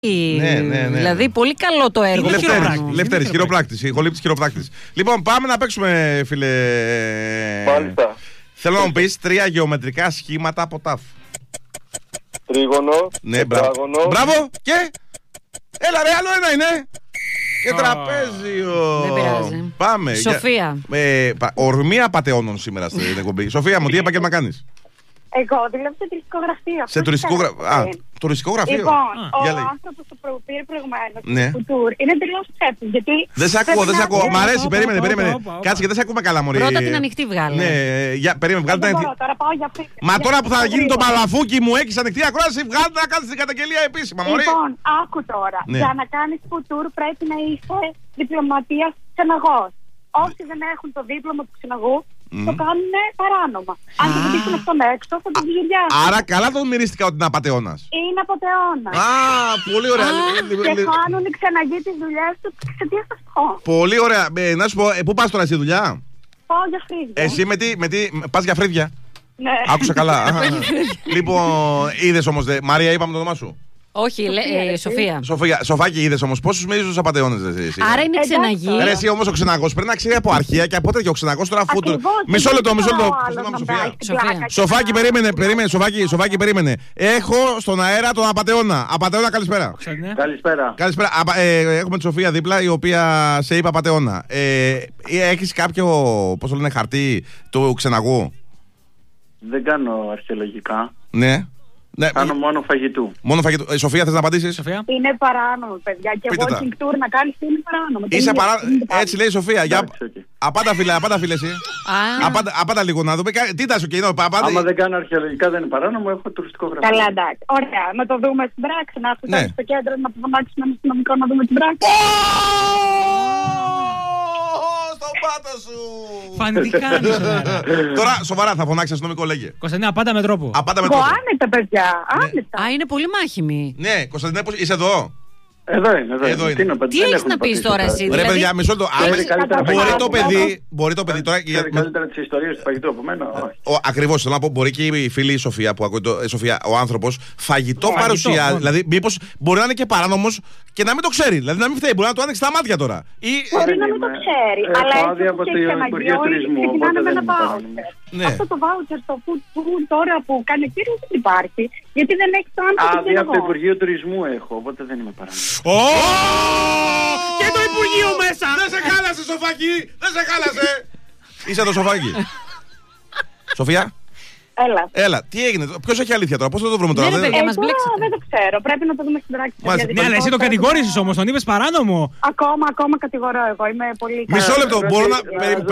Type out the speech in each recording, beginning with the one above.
Ναι. Δηλαδή, πολύ καλό το έργο. Λευτέρης, χειροπράκτης. Ηχολήπτης χειροπράκτης. Λοιπόν, πάμε να παίξουμε, φίλε. Μάλιστα. Θέλω να μου πεις 3 γεωμετρικά σχήματα από τάφ. Τρίγωνο. Ναι, μπράβο. Και. Έλα, ρε, άλλο ένα είναι. Και τραπέζιο. Δεν πειράζει. Πάμε. Σοφία. Ορμία πατεώνων σήμερα στην εκπομπή. Σοφία μου, τι επάγγελμα κάνεις? Εγώ δουλεύω σε τουριστικό γραφείο. Σε τουριστικό γραφείο. Τουριστικό γραφείο. Λοιπόν, ο άνθρωπος που πήρε προηγουμένως του τουρ είναι τελείως ψεύτης. Γιατί. Δεν σε ακούω. Μ' αρέσει, περίμενε. Κάτσε και δεν σε ακούμε καλά, μωρή. Πρώτα την ανοιχτή βγάλε. Ναι, περίμενε, βγάλε την ανοιχτή. Τώρα πάω για φύση. Μα τώρα που θα γίνει το παλαφούκι μου, έχεις ανοιχτή ακρόαση, βγάλε να κάνεις την καταγγελία επίσημα, μωρή. Λοιπόν, άκου τώρα. Για να κάνεις τουρ πρέπει να είσαι διπλωματίας ξεναγός. Όσοι δεν έχουν το δίπλωμα του ξεναγού, το κάνουν παράνομα. Αν το δείξουν αυτόν έξω, θα τον ζητιάσουν. Άρα καλά τον μυρίστηκα ότι είναι απατεώνας. Είναι απατεώνας. Πολύ ωραία. Και χάνουν οι ξεναγοί τις δουλειές τους εξαιτίας αυτό. Πολύ ωραία. Να σου πω, πού πας τώρα εσύ δουλειά? Πάω για φρύδια. Εσύ με τι πας για φρύδια? Ναι. Άκουσα καλά. Λοιπόν, είδες όμως, Μαρία, είπαμε το όνομά σου. Όχι, Σοφία. Σοφάκι, είδες όμως πόσους μυρίζουν τους απατεώνες εσύ? Άρα είναι ξεναγή. Ρε, εσύ όμως ο ξεναγός πρέπει να ξέρει από αρχεία και από τέτοιο. Ο ξεναγός τώρα φούτου. Μισό λεπτό. Σοφάκι, περίμενε. Έχω στον αέρα τον απατεώνα. Απατεώνα, καλησπέρα. Καλησπέρα. Έχουμε τη Σοφία δίπλα, η οποία σε είπε απατεώνα. Έχεις κάποιο, πώς το λένε, χαρτί του ξεναγού? Δεν κάνω αρχαιολογικά. Ναι. Κάνω μόνο φαγητού. Μόνο φαγητού. Σοφία, θες να απαντήσεις? Είναι παράνομο, παιδιά. Και walking tour να κάνεις είναι παράνομο. Έτσι λέει η Σοφία. Απάντα, φίλε, εσύ. Απάντα λίγο να δούμε. Τι ήταν σου και άμα δεν κάνω αρχαιολογικά δεν είναι παράνομο, έχω τουριστικό γραφείο. Καλά, εντάξει. Ωραία. Να το δούμε στην πράξη. Να έρθουμε στο κέντρο να φωνάξουμε ένα αστυνομικό να δούμε την πράξη. Στον πάτο σου! Φανητικά. Τώρα, σοβαρά, θα φωνάξει αστυνομικό, λέγε. Κωνσταντίνα, πάντα με τρόπο. Άνετα, παιδιά. Άνετα. Είναι πολύ μάχημη. Ναι, Κωνσταντίνα, είσαι εδώ? Εδώ είναι. Τι έχεις να πεις τώρα εσύ? Ρε παιδιά, μισό λεπτό. Μπορεί το παιδί τώρα. Καλύτερα τις ιστορίες του φαγητού από μένα. Ακριβώς, θέλω να πω, μπορεί και η φίλη Σοφία που ακούει ο άνθρωπος φαγητό παρουσιάζει. Δηλαδή, μήπως μπορεί να είναι και παράνομος και να μην το ξέρει. Δηλαδή, να μην φταίει. Μπορεί να του ανοίξει τα μάτια τώρα. Μπορεί να μην το ξέρει. Αλλά άδεια από το Υπουργείο Τουρισμού. Αυτό το βάουτσερ στο food τώρα που κάνει ο κύριος δεν υπάρχει. Γιατί δεν έχει το άνθρωπο. Άδεια από το Υπουργείο Τουρισμού έχω. Οπότε δεν είμαι παράνομος. Και το Υπουργείο μέσα! Δεν σε χάλασε, Σοφάκι! Δεν σε χάλασε! Είσαι το Σοφάκι. Σοφία. Έλα, τι έγινε, ποιος έχει αλήθεια τώρα, πώς θα το βρούμε τώρα? Δεν το ξέρω, πρέπει να το δούμε στην πράξη. Ναι, αλλά εσύ το κατηγόρησες όμως, τον είπες παράνομο. Ακόμα κατηγορώ εγώ, είμαι πολύ καλή. Μισό λεπτό, μπορώ να.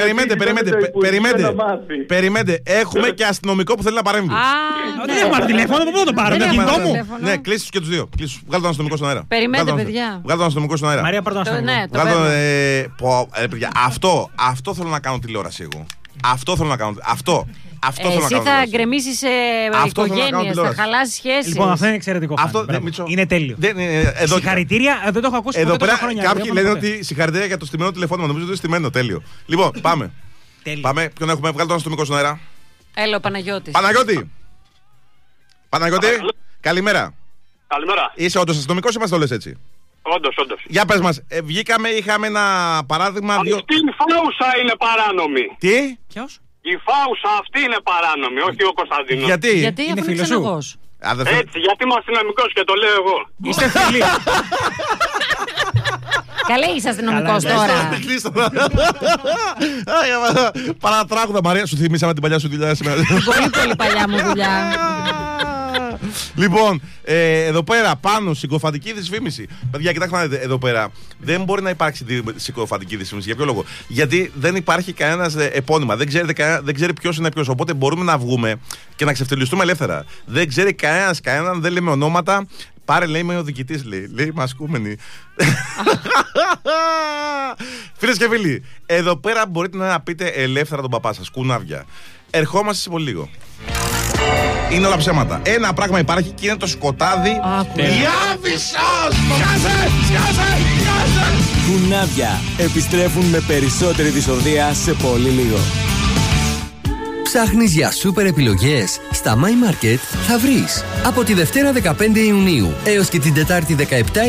Περιμένετε. Έχουμε και αστυνομικό που θέλει να παρέμβει. Δεν έχουμε τηλέφωνο, πού το πάρω, το κινητό μου. Ναι, κλείσει και τους δύο. Βγάλε τον αστυνομικό στον αέρα. Περιμένετε, παιδιά. Βγάλε τον αστυνομικό στον αέρα. Μαρία, πάρ' τον αστυνομικό. Αυτό θέλω να κάνω τηλεόραση εγώ. Αυτό θέλω να κάνω. Εσύ θα γκρεμίσεις οικογένειες, θα χαλάσεις σχέσεις. Λοιπόν, αυτό είναι εξαιρετικό. Είναι τέλειο. Συγχαρητήρια, δεν το έχω ακούσει ποτέ τόσα χρόνια. Κάποιοι λένε ότι συγχαρητήρια για το στημένο τηλεφώνημα. Νομίζω ότι είναι στημένο, τέλειο. Λοιπόν, πάμε. Ποιον έχουμε, βγάλει τον αστυνομικό στον αέρα. Έλα, ο Παναγιώτης. Παναγιώτη, καλημέρα. Καλημέρα. Είσαι όντως αστυνομικός ή μας το λες έτσι? Όντως. Για πες μας, είχαμε ένα παράδειγμα. Αυτή η φάουσα είναι παράνομη. Τι? Ποιος? Η φάουσα αυτή είναι παράνομη, όχι ο Κωνσταντίνος. Γιατί είναι φίλος σου? Έτσι, γιατί είμαι αστυνομικός και το λέω εγώ. Είστε φίλοι. Καλέ, είσαι αστυνομικός τώρα. Παρατράγουδα, Μαρία, σου θυμήσαμε την παλιά σου δουλειά σήμερα. Πολύ παλιά μου δουλειά. Λοιπόν, εδώ πέρα πάνω συκοφαντική δυσφήμιση. Παιδιά, κοιτάξτε να δείτε, εδώ πέρα δεν μπορεί να υπάρξει συκοφαντική δυσφήμιση. Για ποιο λόγο? Γιατί δεν υπάρχει κανένας επώνυμα. Δεν ξέρει ποιος είναι ποιος. Οπότε μπορούμε να βγούμε και να ξεφτυλιστούμε ελεύθερα. Δεν ξέρει κανέναν, δεν λέμε ονόματα. Πάρε, λέει, είμαι ο διοικητής, λέει μασκούμενη. Φίλες και φίλοι, εδώ πέρα μπορείτε να πείτε ελεύθερα τον παπά σας, κουνάβια. Ερχόμαστε σε πολύ λίγο. Είναι όλα ψέματα. Ένα πράγμα υπάρχει και είναι το σκοτάδι. Διάβησος! Σκάσε! Κουνάβια επιστρέφουν με περισσότερη δυσορδία σε πολύ λίγο. Ψάχνεις για σούπερ επιλογές? Στα My Market θα βρεις. Από τη Δευτέρα 15 Ιουνίου έως και την Τετάρτη 17